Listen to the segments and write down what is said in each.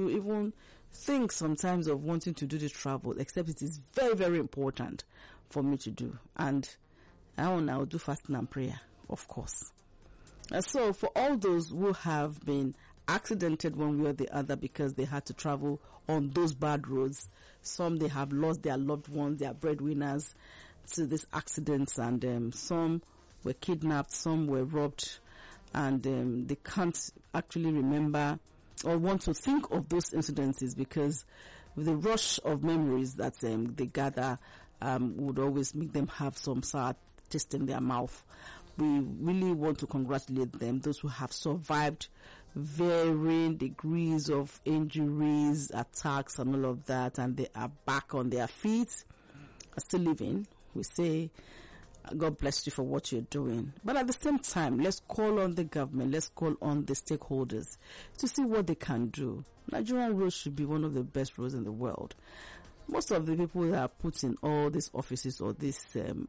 to even think sometimes of wanting to do the travel, except it is very, very important for me to do. And I'll do fasting and prayer, of course. And so for all those who have been accidented one way or the other because they had to travel on those bad roads, some they have lost their loved ones, their breadwinners to these accidents, and some were kidnapped, some were robbed, and they can't actually remember or want to think of those incidences because the rush of memories that they gather would always make them have some sour taste in their mouth. We really want to congratulate them, those who have survived varying degrees of injuries, attacks, and all of that, and they are back on their feet, are still living. We say, God bless you for what you're doing. But at the same time, let's call on the government, let's call on the stakeholders to see what they can do. Nigerian roads should be one of the best roads in the world. Most of the people that are put in all these offices or this,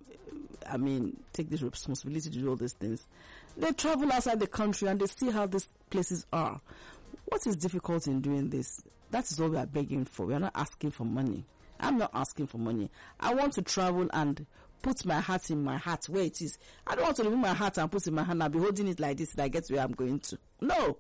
take this responsibility to do all these things, they travel outside the country and they see how these places are. What is difficult in doing this? That is all we are begging for. We are not asking for money. I'm not asking for money. I want to travel and put my heart in my heart where it is. I don't want to remove my heart and put it in my hand and be holding it like this till I get to where I'm going to. No.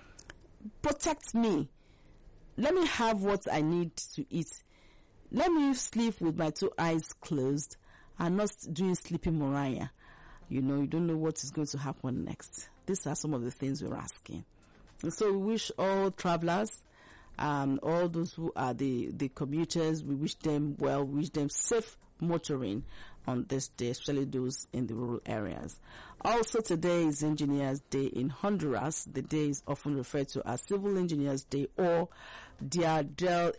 Protect me. Let me have what I need to eat. Let me sleep with my two eyes closed and not doing sleeping Mariah. You don't know what is going to happen next. These are some of the things we're asking. And so we wish all travelers, all those who are the commuters, we wish them well, we wish them safe motoring on this day, especially those in the rural areas. Also, today is Engineers Day in Honduras. The day is often referred to as Civil Engineers Day or Dia del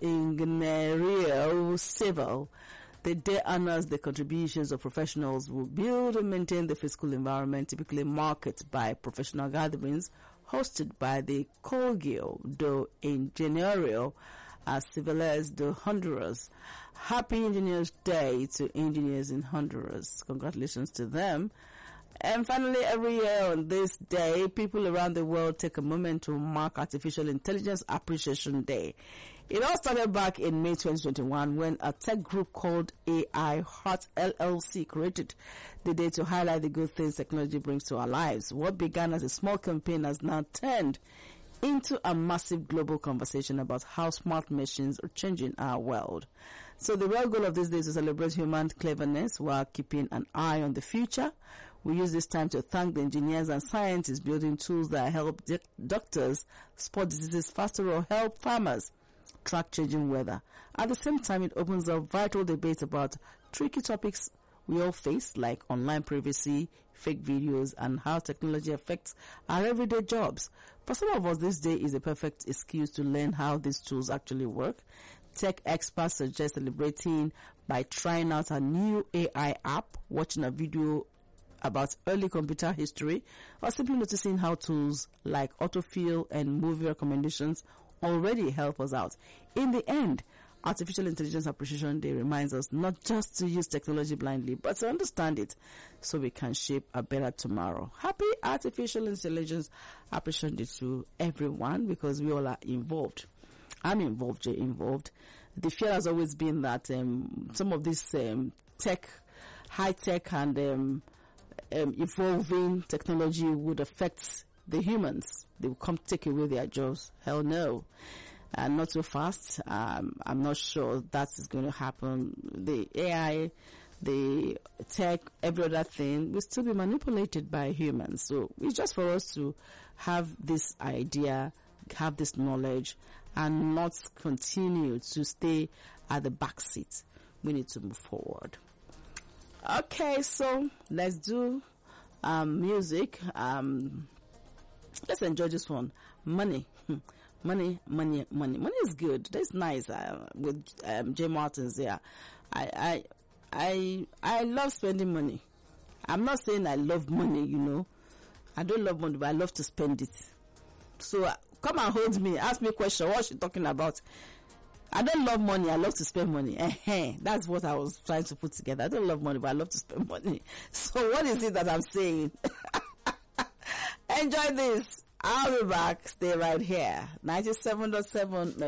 Ingeniero Civil. The day honors the contributions of professionals who build and maintain the physical environment, typically marked by professional gatherings hosted by the Colegio de Ingenieros Civiles de Honduras. Happy Engineers Day to engineers in Honduras. Congratulations to them. And finally, every year on this day, people around the world take a moment to mark Artificial Intelligence Appreciation Day. It all started back in May 2021 when a tech group called AI Heart LLC created the day to highlight the good things technology brings to our lives. What began as a small campaign has now turned into a massive global conversation about how smart machines are changing our world. So the real goal of this day is to celebrate human cleverness while keeping an eye on the future. We use this time to thank the engineers and scientists building tools that help doctors spot diseases faster or help farmers track changing weather. At the same time, it opens up vital debates about tricky topics we all face, like online privacy, fake videos, and how technology affects our everyday jobs. For some of us, this day is a perfect excuse to learn how these tools actually work. Tech experts suggest celebrating by trying out a new AI app, watching a video about early computer history, or simply noticing how tools like autofill and movie recommendations already help us out. In the end, Artificial Intelligence Appreciation Day reminds us not just to use technology blindly, but to understand it so we can shape a better tomorrow. Happy Artificial Intelligence Appreciation Day to everyone, because we all are involved. I'm involved, you're involved. The fear has always been that some of this high tech and evolving technology would affect the humans. They will come take away their jobs. Hell no. Not so fast. I'm not sure that is going to happen. The AI, the tech, every other thing will still be manipulated by humans. So it's just for us to have this idea, have this knowledge, and not continue to stay at the back seat. We need to move forward. Okay, so let's do music. Let's enjoy this one. Money. Money is good. That's nice. With Jay Martins there. I love spending money. I'm not saying I love money, I don't love money, but I love to spend it. So come and hold me. Ask me a question. What's she talking about? I don't love money. I love to spend money. That's what I was trying to put together. I don't love money, but I love to spend money. So what is it that I'm saying? Enjoy this. I'll be back. Stay right here. 97.7